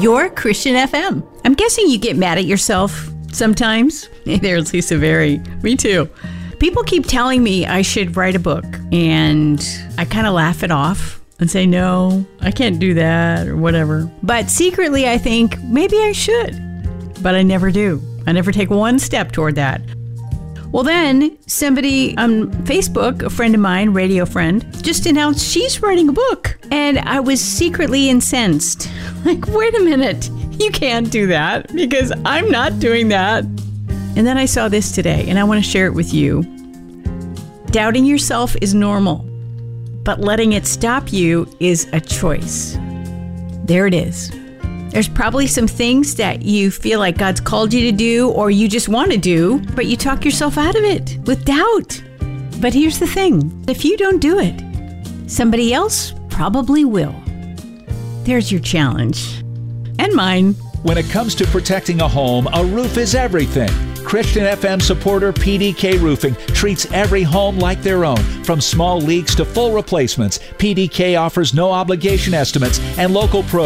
your Christian FM. I'm guessing you get mad at yourself sometimes. Hey, there's Lisa Berry. Me too. People keep telling me I should write a book, and I kind of laugh it off and say, no, I can't do that or whatever. But secretly, I think maybe I should, but I never do. I never take one step toward that. Well, then somebody on Facebook, a friend of mine, radio friend, just announced she's writing a book. And I was secretly incensed. Like, wait a minute, you can't do that because I'm not doing that. And then I saw this today, and I want to share it with you. Doubting yourself is normal, but letting it stop you is a choice. There it is. There's probably some things that you feel like God's called you to do or you just want to do, but you talk yourself out of it with doubt. But here's the thing. If you don't do it, somebody else probably will. There's your challenge. And mine. When it comes to protecting a home, a roof is everything. Christian FM supporter PDK Roofing treats every home like their own. From small leaks to full replacements, PDK offers no obligation estimates and local pros